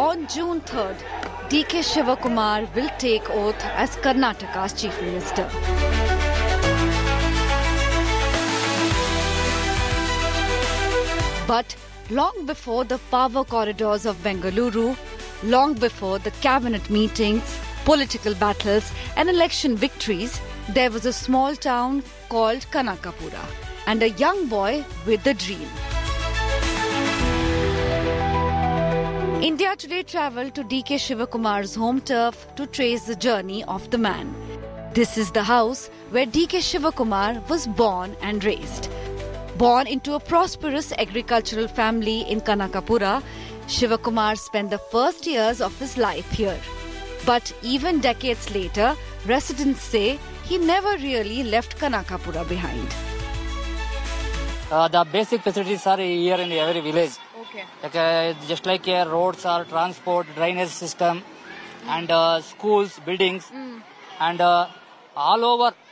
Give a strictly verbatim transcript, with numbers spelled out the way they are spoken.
On June third, D K Shivakumar will take oath as Karnataka's Chief Minister. But long before the power corridors of Bengaluru, long before the cabinet meetings, political battles and election victories, there was a small town called Kanakapura and a young boy with a dream. India Today travelled to D K Shivakumar's home turf to trace the journey of the man. This is the house where D K Shivakumar was born and raised. Born into a prosperous agricultural family in Kanakapura, Shivakumar spent the first years of his life here. But even decades later, residents say he never really left Kanakapura behind. Uh, the basic facilities are here in every village. Okay. Like, uh, just like here, roads are transport, drainage system, mm. and uh, schools, buildings, mm. and uh, all over